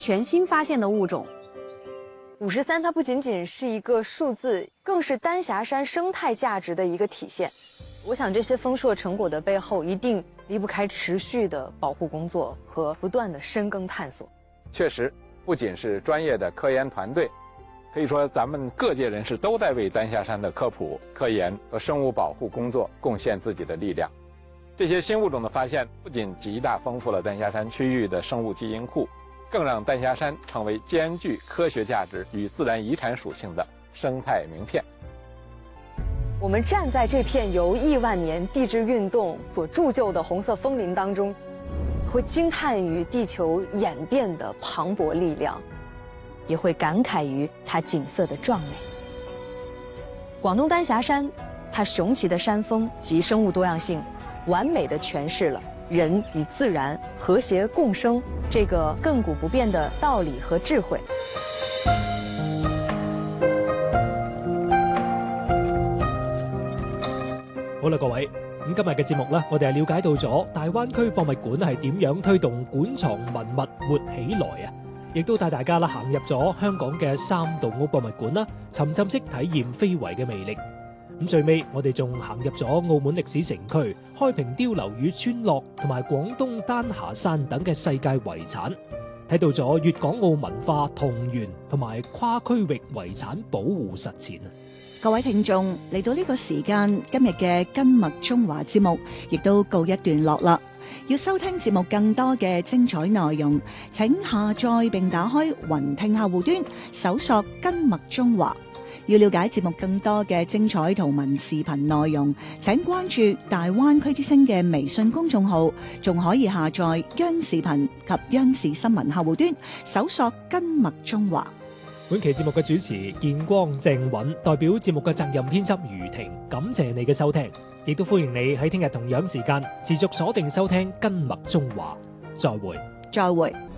全新发现的物种。 53它不仅仅是一个数字，更是丹霞山生态价值的一个体现。我想这些丰硕成果的背后，一定离不开持续的保护工作和不断的深耕探索。 确实，不仅是专业的科研团队，可以说咱们各界人士都在为丹霞山的科普、科研和生物保护工作贡献自己的力量。这些新物种的发现，不仅极大丰富了丹霞山区域的生物基因库，更让丹霞山成为兼具科学价值与自然遗产属性的生态名片。 我们站在这片由亿万年地质运动所铸就的红色枫林当中，会惊叹于地球演变的磅礴力量，也会感慨于它景色的壮美。广东丹霞山，它雄奇的山峰及生物多样性，完美地诠释了人与自然和谐共生这个亘古不变的道理和智慧。 好啦，各位，咁今日嘅節目呢，我哋係了解到咗大灣區博物館係點樣推動館藏文物活起來啊！亦都帶大家啦行入咗香港嘅三道屋博物館啦，沉浸式體驗非遺嘅魅力。咁最尾，我哋仲行入咗澳門歷史城區、開平碉樓與村落同埋廣東丹霞山等嘅世界遺產，睇到咗粵港澳文化同源同埋跨區域遺產保護實踐啊！ 各位聽眾，嚟到呢個時間，今日嘅根脈中華節目亦都告一段落啦。要收聽節目更多嘅精彩內容，請下載並打開雲聽客戶端，搜索根脈中華。要了解節目更多嘅精彩圖文視頻內容，請關注大灣區之聲嘅微信公眾號，仲可以下載央視頻及央視新聞客戶端，搜索根脈中華。 本期節目嘅主持建光鄭允代表節目嘅責任編輯余婷，感謝你嘅收聽，亦都歡迎你喺聽日同樣時間持續鎖定收聽根脈中華。再會。